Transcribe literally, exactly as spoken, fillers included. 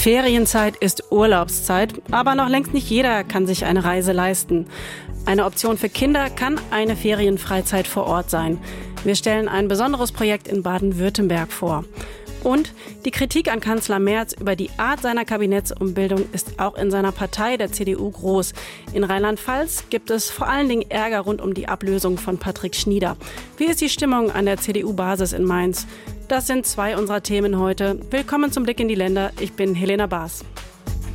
Ferienzeit ist Urlaubszeit, aber noch längst nicht jeder kann sich eine Reise leisten. Eine Option für Kinder kann eine Ferienfreizeit vor Ort sein. Wir stellen ein besonderes Projekt in Baden-Württemberg vor. Und die Kritik an Kanzler Merz über die Art seiner Kabinettsumbildung ist auch in seiner Partei, der C D U, groß. In Rheinland-Pfalz gibt es vor allen Dingen Ärger rund um die Ablösung von Patrick Schnieder. Wie ist die Stimmung an der C D U-Basis in Mainz? Das sind zwei unserer Themen heute. Willkommen zum Blick in die Länder. Ich bin Helena Baas.